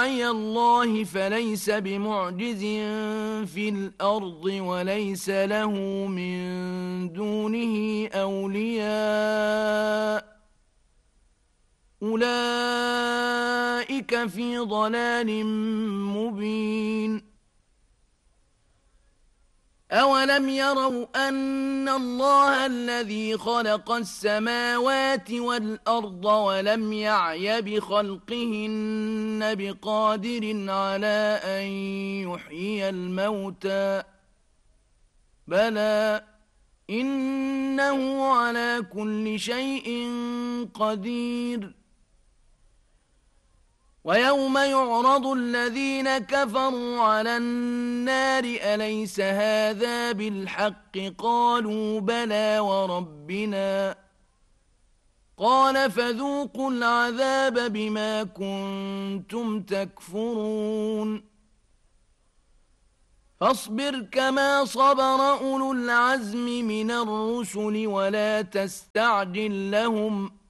داعي الله فليس بمعجز في الأرض وليس له من دونه أولياء أولئك في ضلال مبين أولم يروا أن الله الذي خلق السماوات والأرض ولم يعي بخلقهن بقادر على أن يحيي الموتى بلى إنه على كل شيء قدير ويوم يعرض الذين كفروا على النار أليس هذا بالحق قالوا بلى وربنا قال فذوقوا العذاب بما كنتم تكفرون فاصبر كما صبر أولو العزم من الرسل ولا تستعجل لهم